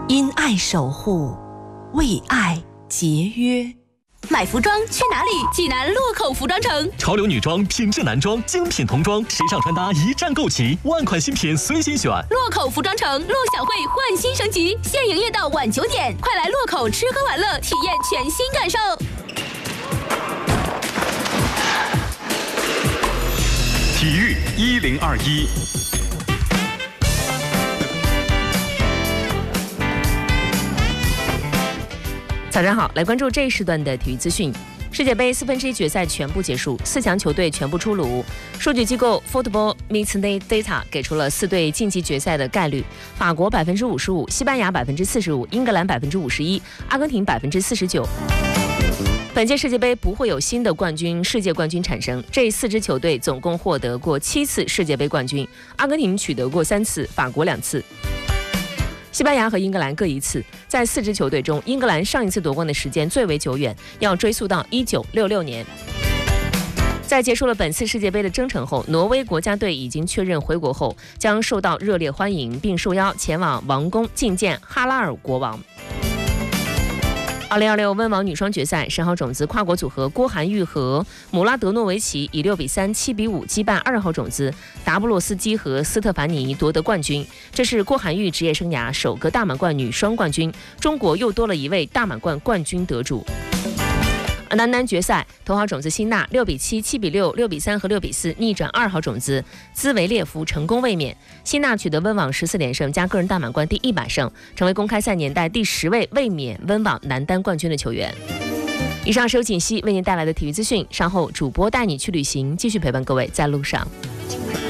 因爱守护，为爱节约。 买服装去哪里？济南洛口服装城， 潮流女装、品质男装、精品童装、时尚穿搭一站购齐，万款新品随心选。 洛口服装城，陆小慧焕新升级，现营业到晚9点，快来洛口吃喝玩乐，体验全新感受。 体育1021。 早上好，来关注这一时段的体育资讯。世界杯1/4决赛全部结束，4强球队全部出炉。数据机构 Football Meets Data 给出了4队晋级决赛的概率：法国55%，西班牙45%，英格兰51%，阿根廷49%。本届世界杯不会有新的世界冠军产生，这4支球队总共获得过7次世界杯冠军，阿根廷取得过3次，法国2次。西班牙和英格兰各1次，在4支球队中，英格兰上一次夺冠的时间最为久远，要追溯到1966年。在结束了本次世界杯的征程后，挪威国家队已经确认回国后将受到热烈欢迎，并受邀前往王宫觐见哈拉尔国王。2026温网女双决赛，10号种子跨国组合郭涵玉和姆拉德诺维奇以6比3、7比5击败2号种子达布洛斯基和斯特凡尼，夺得冠军。这是郭涵玉职业生涯首个大满贯女双冠军，中国又多了一位大满贯冠军得主。男单决赛，头号种子辛纳6比7、7比6、6比3和6比4逆转2号种子兹维列夫，成功卫冕。辛纳取得温网14连胜加个人大满贯第100胜，成为公开赛年代第10位卫冕温网男单冠军的球员。以上是由锦溪为您带来的体育资讯，稍后主播带你去旅行，继续陪伴各位在路上。